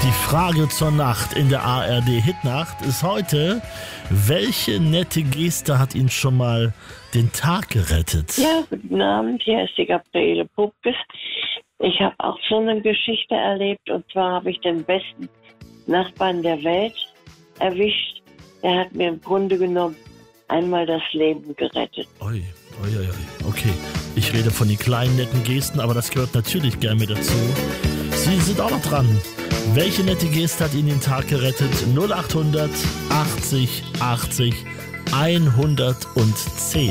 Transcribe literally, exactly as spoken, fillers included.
Die Frage zur Nacht in der A R D Hitnacht ist heute: Welche nette Geste hat Ihnen schon mal den Tag gerettet? Ja, guten Abend, hier ist die Gabriele Pupkes. Ich habe auch so eine Geschichte erlebt, und zwar habe ich den besten Nachbarn der Welt erwischt. Der hat mir im Grunde genommen einmal das Leben gerettet. Oi, oi, oi, oi. Okay, ich rede von den kleinen netten Gesten, aber das gehört natürlich gerne mit dazu. Sie sind auch noch dran. Welche nette Geste hat Ihnen den Tag gerettet? null acht hundert achtzig achtzig hundertzehn.